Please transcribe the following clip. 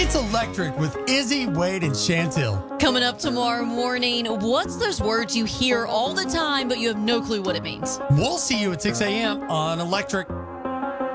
It's Electric with Izzy, Wade, and Chantil. Coming up tomorrow morning, what's those words you hear all the time, but you have no clue what it means? We'll see you at 6 a.m. on Electric.